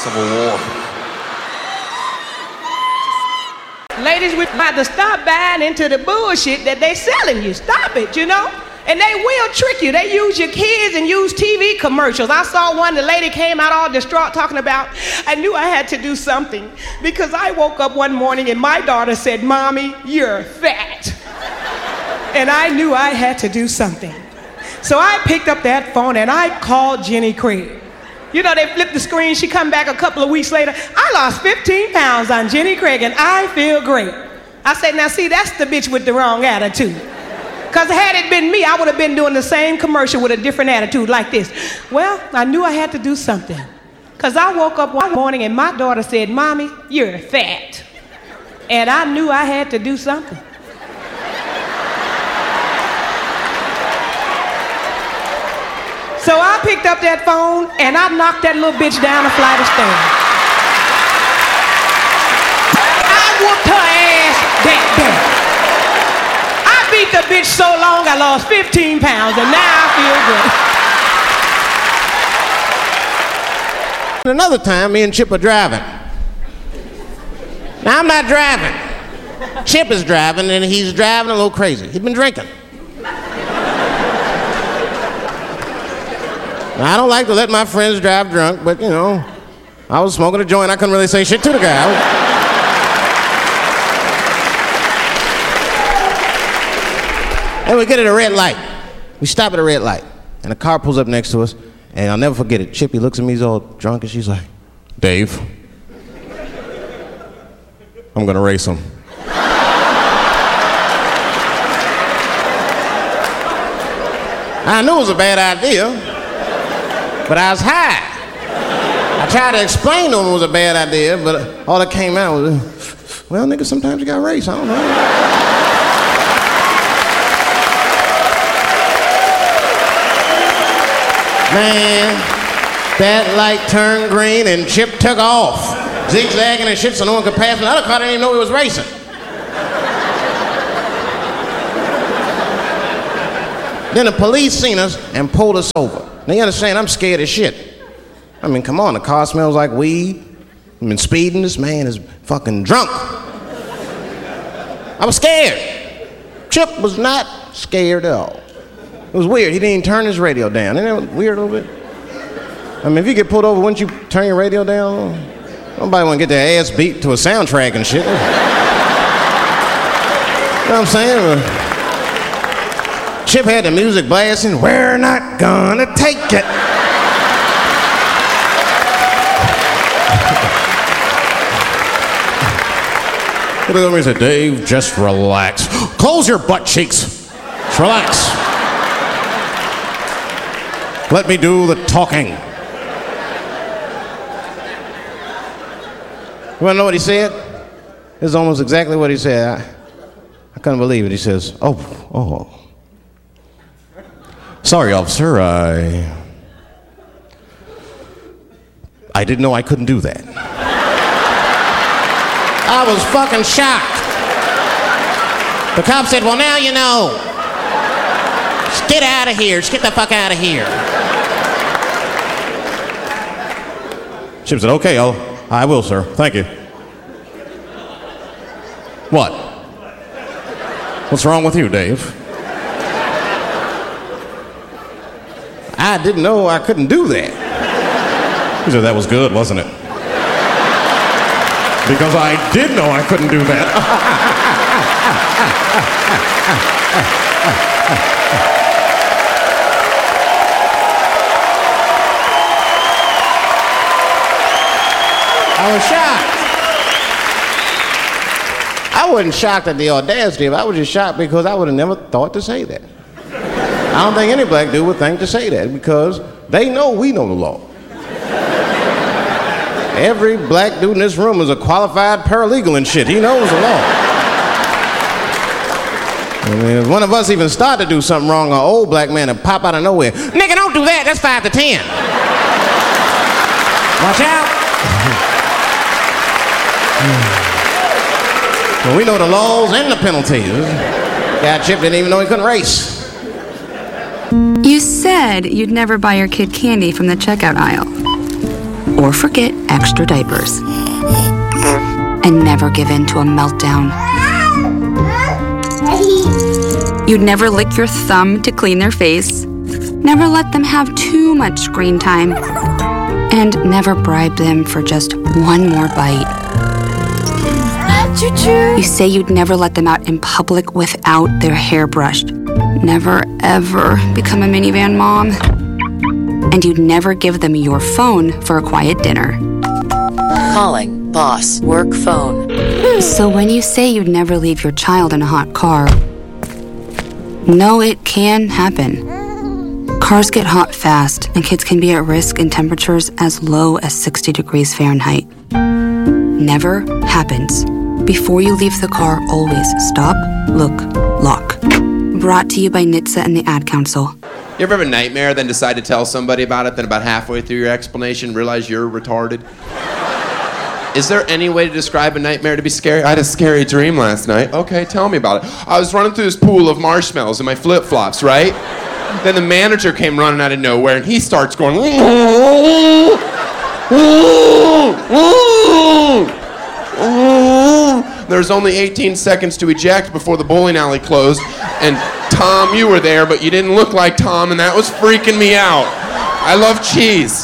Civil War. Ladies, we have to stop buying into the bullshit that they selling you. Stop it, you know? And they will trick you. They use your kids and use TV commercials. I saw one, the lady came out all distraught talking about, I knew I had to do something because I woke up one morning and my daughter said, Mommy, you're fat. And I knew I had to do something. So I picked up that phone and I called Jenny Craig. You know, they flipped the screen. She come back a couple of weeks later. I lost 15 pounds on Jenny Craig and I feel great. I said, now see, that's the bitch with the wrong attitude. Because had it been me, I would have been doing the same commercial with a different attitude like this. Well, I knew I had to do something. Because I woke up one morning and my daughter said, Mommy, you're fat. And I knew I had to do something. So I picked up that phone and I knocked that little bitch down a flight of stairs. I whooped her ass that day. I beat the bitch so long I lost 15 pounds and now I feel good. Another time, me and Chip are driving. Now, I'm not driving. Chip is driving, and he's driving a little crazy. He's been drinking. Now, I don't like to let my friends drive drunk, but, you know, I was smoking a joint. I couldn't really say shit to the guy. And we get at a red light. We stop at a red light, and a car pulls up next to us, and I'll never forget it. Chippy looks at me, he's all drunk, and she's like, Dave, I'm gonna race him. I knew it was a bad idea, but I was high. I tried to explain to him it was a bad idea, but all that came out was, well, nigga, sometimes you gotta race, I don't know. Man, that light turned green and Chip took off, zigzagging and shit so no one could pass me. The other car didn't even know he was racing. Then the police seen us and pulled us over. Now you understand, I'm scared as shit. I mean, come on, the car smells like weed. I've been speeding, this man is fucking drunk. I was scared. Chip was not scared at all. It was weird. He didn't even turn his radio down. Isn't that weird a little bit? I mean, if you get pulled over, wouldn't you turn your radio down? Nobody want to get their ass beat to a soundtrack and shit. You know what I'm saying? Chip had the music blasting. We're not gonna take it. He looked at me and said, Dave, just relax. Close your butt cheeks. Just relax. Let me do the talking. You want to know what he said? This is almost exactly what he said. I couldn't believe it. He says, oh. Sorry, officer, I didn't know I couldn't do that. I was fucking shocked. The cop said, well, now you know. Just get out of here. Just get the fuck out of here. Chip said, okay, I will, sir. Thank you. What? What's wrong with you, Dave? I didn't know I couldn't do that. He said, that was good, wasn't it? Because I did know I couldn't do that. I was shocked. I wasn't shocked at the audacity of it. I was just shocked because I would have never thought to say that. I don't think any black dude would think to say that because they know we know the law. Every black dude in this room is a qualified paralegal and shit. He knows the law. I mean, if one of us even start to do something wrong, an old black man would pop out of nowhere. Nigga, don't do that. That's 5 to 10. Watch out. Well, we know the laws and the penalties. Guy Chip didn't even know he couldn't race. You said you'd never buy your kid candy from the checkout aisle. or forget extra diapers. And never give in to a meltdown. You'd never lick your thumb to clean their face. Never let them have too much screen time. And never bribe them for just one more bite. You say you'd never let them out in public without their hair brushed. Never, ever become a minivan mom. And you'd never give them your phone for a quiet dinner. Calling boss work phone. So when you say you'd never leave your child in a hot car, no, it can happen. Cars get hot fast, and kids can be at risk in temperatures as low as 60 degrees Fahrenheit. Never happens. Before you leave the car, always stop, look, lock. Brought to you by NHTSA and the Ad Council. You ever have a nightmare, then decide to tell somebody about it, then about halfway through your explanation realize you're retarded? Is there any way to describe a nightmare to be scary? I had a scary dream last night. Okay, tell me about it. I was running through this pool of marshmallows in my flip-flops, right? Then the manager came running out of nowhere, and he starts going... There's only 18 seconds to eject before the bowling alley closed, and Tom, you were there, but you didn't look like Tom, and that was freaking me out. I love cheese.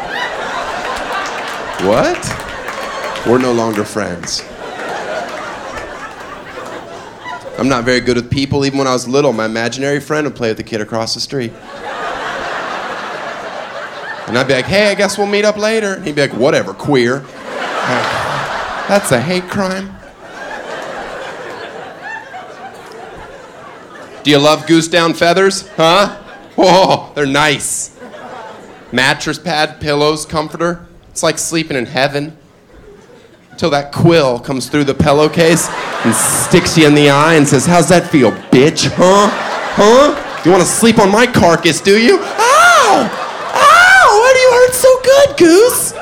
What? We're no longer friends. I'm not very good with people. Even when I was little, my imaginary friend would play with the kid across the street. And I'd be like, hey, I guess we'll meet up later. And he'd be like, whatever, queer. That's a hate crime. Do you love goose down feathers? Huh? Whoa, they're nice. Mattress pad, pillows, comforter. It's like sleeping in heaven. Until that quill comes through the pillowcase and sticks you in the eye and says, how's that feel, bitch? Huh? Huh? You want to sleep on my carcass, do you? Ow! Ow! Why do you hurt so good, Goose?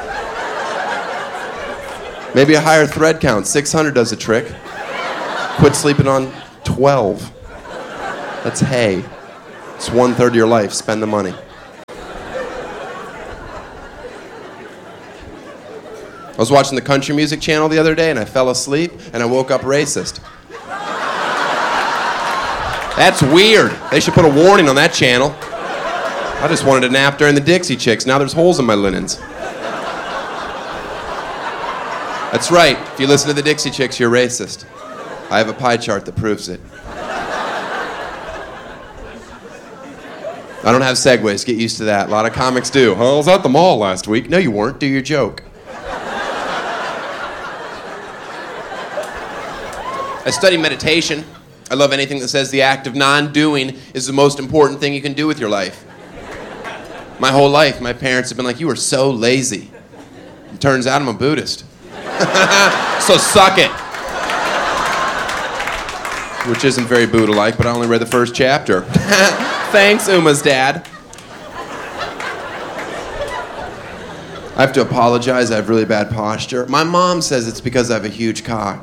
Maybe a higher thread count. 600 does the trick. Quit sleeping on 12. That's hay. It's 1/3 of your life. Spend the money. I was watching the country music channel the other day and I fell asleep and I woke up racist. That's weird. They should put a warning on that channel. I just wanted to nap during the Dixie Chicks. Now there's holes in my linens. That's right. If you listen to the Dixie Chicks, you're racist. I have a pie chart that proves it. I don't have segues. Get used to that. A lot of comics do. Oh, I was at the mall last week. No, you weren't. Do your joke. I study meditation. I love anything that says the act of non-doing is the most important thing you can do with your life. My whole life, my parents have been like, you are so lazy. It turns out I'm a Buddhist. So suck it. Which isn't very Buddha-like, but I only read the first chapter. Thanks, Uma's dad. I have to apologize. I have really bad posture. My mom says it's because I have a huge cock.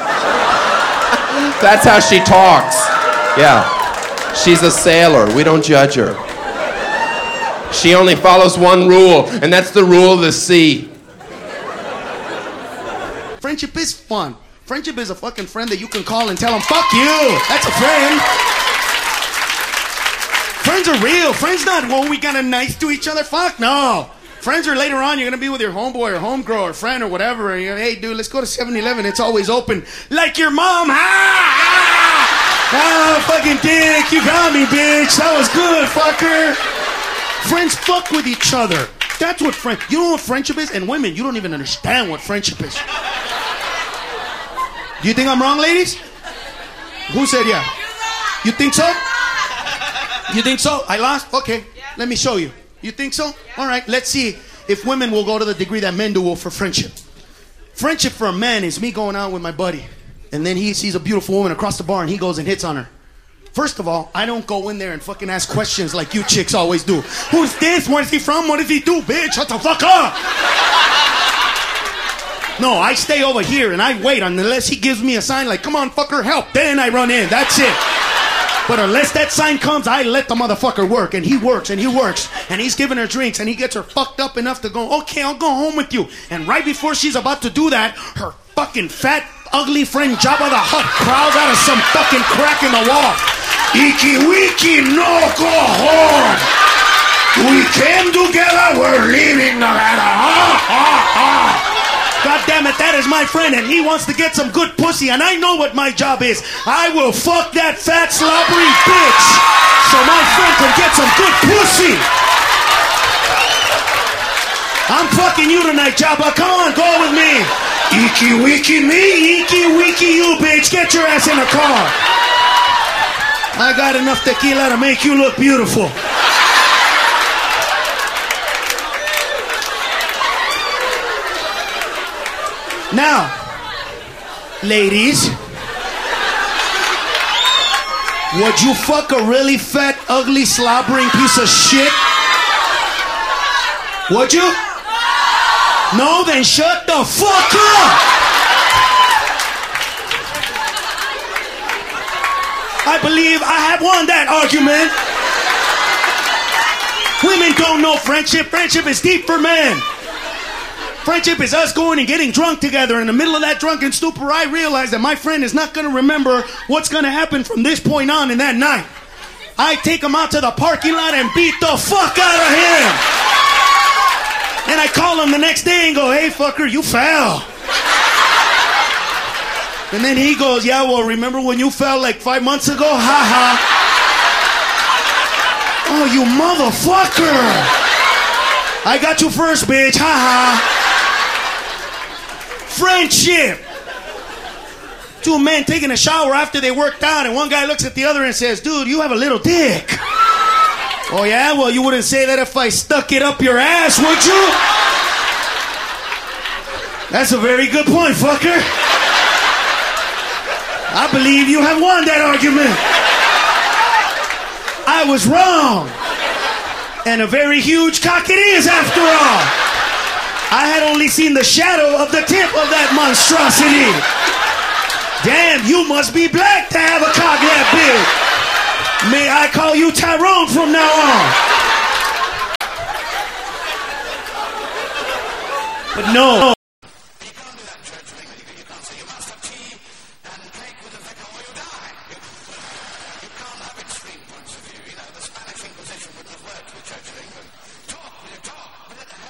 That's how she talks. Yeah. She's a sailor. We don't judge her. She only follows one rule, and that's the rule of the sea. Friendship is fun. Friendship is a fucking friend that you can call and tell him, fuck you. That's a friend. Friends are real. Friends not, well, we gotta nice to each other. Fuck no. Friends are later on, you're gonna be with your homeboy or homegirl or friend or whatever. And you're, hey, dude, let's go to 7-Eleven. It's always open. Like your mom. Ah, fucking dick. You got me, bitch. That was good, fucker. Friends fuck with each other. That's what friend. You know what friendship is? And women, you don't even understand what friendship is. Do you think I'm wrong, ladies? Who said yeah? You think so? You think so? I lost? Okay. Let me show you. You think so? All right. Let's see if women will go to the degree that men do for friendship. Friendship for a man is me going out with my buddy. And then he sees a beautiful woman across the bar and he goes and hits on her. First of all, I don't go in there and fucking ask questions like you chicks always do. Who's this? Where's he from? What does he do? Bitch, shut the fuck up. No, I stay over here and I wait unless he gives me a sign like, come on, fucker, help. Then I run in. That's it. But unless that sign comes, I let the motherfucker work. And he works, and he works. And he's giving her drinks, and he gets her fucked up enough to go, okay, I'll go home with you. And right before she's about to do that, her fucking fat, ugly friend Jabba the Hutt prowls out of some fucking crack in the wall. Iki wiki no go home. We came together, we're leaving together. God damn it, that is my friend, and he wants to get some good pussy, and I know what my job is. I will fuck that fat, slobbery bitch so my friend can get some good pussy. I'm fucking you tonight, Jabba. Come on, go with me. Iki wiki me, iki wiki you, bitch. Get your ass in the car. I got enough tequila to make you look beautiful. Now, ladies, would you fuck a really fat, ugly, slobbering piece of shit? Would you? No, then shut the fuck up! I believe I have won that argument. Women don't know friendship. Friendship is deep for men. Friendship is us going and getting drunk together. In the middle of that drunken stupor, I realize that my friend is not going to remember what's going to happen from this point on in that night. I take him out to the parking lot and beat the fuck out of him. And I call him the next day and go, hey, fucker, you fell. And then he goes, yeah, well, remember when you fell like 5 months ago? Ha ha. Oh, you motherfucker. I got you first, bitch. Ha ha. Friendship. Two men taking a shower after they worked out, and one guy looks at the other and says, dude, you have a little dick. Oh, yeah? Well, you wouldn't say that if I stuck it up your ass, would you? That's a very good point, fucker. I believe you have won that argument. I was wrong. And a very huge cock it is, after all. I had only seen the shadow of the tip of that monstrosity. Damn, you must be black to have a cock that big. May I call you Tyrone from now on? But no.